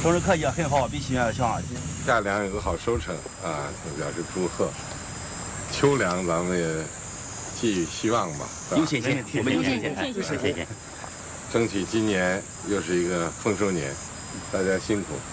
种植科技很好，比去年要强。 夏粮有个好收成啊，表示祝贺。秋粮咱们也寄予希望吧。 有信心，我们有信心， 有信心。 争取今年又是一个丰收年，大家辛苦。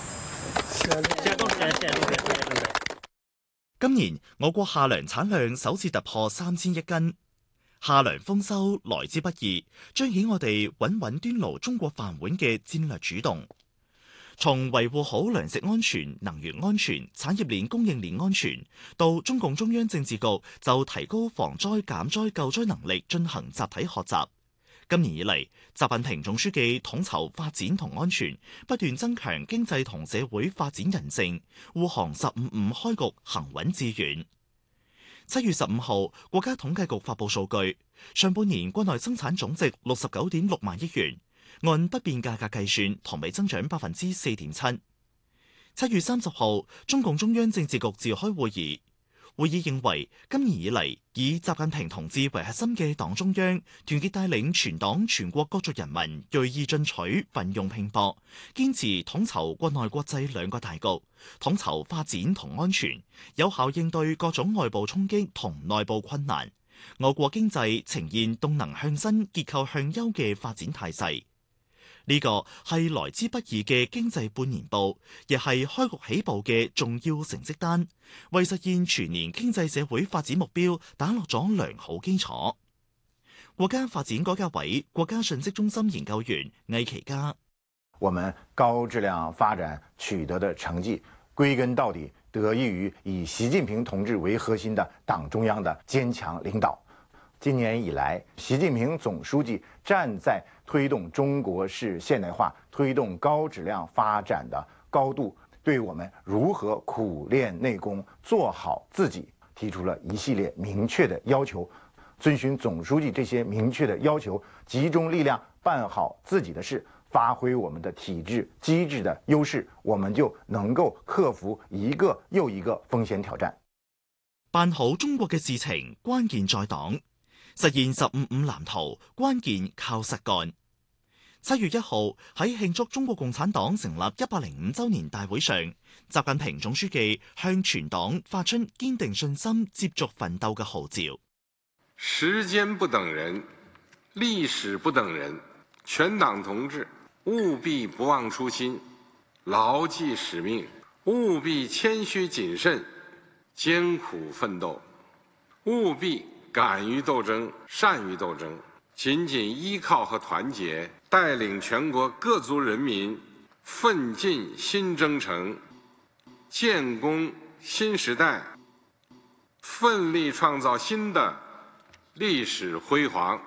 今年我國夏糧產量首次突破3000億斤，夏糧豐收來之不易，彰顯我哋穩穩端牢中國飯碗嘅戰略主動。從維護好糧食安全、能源安全、產業鏈供應鏈安全，到中共中央政治局就提高防災減災救災能力進行集體學習。今年以嚟，習近平總書記統籌發展同安全，不斷增強經濟同社會發展韌性，護航15+5開局行穩致遠。7月15號，國家統計局發布數據，上半年國內生產總值69.6萬億元，按不變價格計算，同比增長4.7%。7月30號，中共中央政治局召開會議。會議認為，今年以嚟以習近平同志為核心嘅黨中央，團結帶領全黨全國各族人民銳意進取、奮勇拼搏，堅持統籌國內國際兩個大局，統籌發展同安全，有效應對各種外部衝擊同內部困難。我國經濟呈現動能向新、結構向優嘅發展態勢。呢個係來之不易嘅經濟半年報，亦係開局起步嘅重要成績單，為實現全年經濟社會發展目標打落咗良好基礎。國家發展改革委國家信息中心研究員魏其嘉： 我們高質量發展取得的成績，歸根到底得益於以習近平同志為核心的黨中央的堅強領導。今年以來，習近平總書記站在推動中國式現代化、推動高質量發展的高度，對我們如何苦練內功、做好自己，提出了一系列明確的要求。遵循總書記這些明確的要求，集中力量辦好自己的事，發揮我們的體制機制的優勢，我們就能夠克服一個又一個風險挑戰。 辦好中國嘅事情，關鍵在黨。實現15+5藍圖，關鍵靠實幹。7月1號喺慶祝中國共產黨成立105週年大會上，習近平總書記向全黨發出堅定信心、接續奮鬥嘅號召。 時間不等人，歷史不等人，全黨同志務必不忘初心，牢記使命，務必謙虛謹慎，艱苦奮鬥，務必敢於鬥爭，善於鬥爭，緊緊依靠和團結，帶領全國各族人民奮進新征程，建功新時代，奮力創造新的歷史輝煌。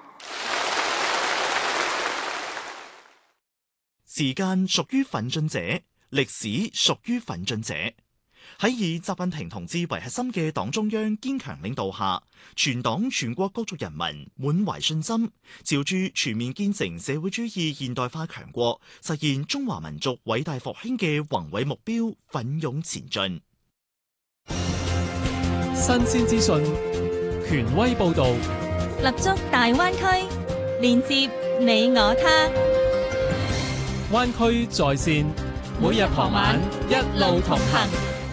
時間屬於奮進者，歷史屬於奮進者。喺以習近平同志為核心嘅黨中央堅強領導下，全黨全國各族人民滿懷信心，朝住全面建成社會主義現代化強國、實現中華民族偉大復興嘅宏偉目標奮勇前進。 新鮮資訊，權威報導， 立足大灣區，連接你我他。 灣區在線，每日傍晚一路同行。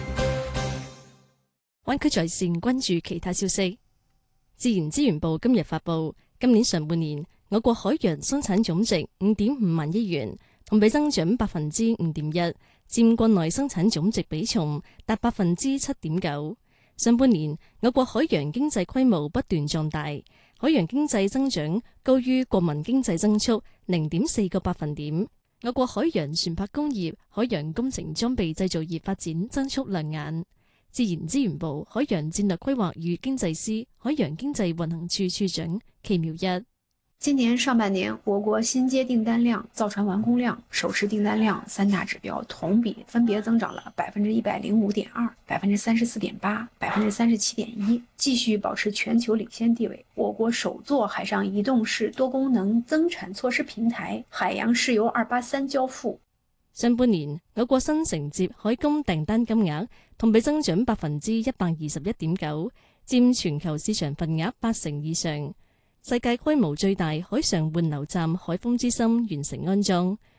灣區在線關注其他消息。自然資源部今日發布，今年上半年我國海洋生產總值5.5萬億元，同比增長5.1%，佔國內生產總值比重達7.9%。上半年我國海洋經濟規模不斷壯大，海洋經濟增長高於國民經濟增速0.4個百分點。我國海洋船舶工業、海洋工程裝備製造業發展增速亮眼。自然資源部海洋戰略規劃與經濟司海洋經濟運行處處長祁苗一： 今年上半年，我國新接訂單量、造船完工量、首次訂單量三大指標同比分別增長了105.2%、34.8%、37.1%，繼續保持全球領先地位。我國首座海上移動式多功能增產措施平台海洋試油283交付。 上半年，我國新承接海工訂單金額同比增長121.9%，佔全球市場份額80%以上。世界規模最大海上換流站海豐之心完成安裝，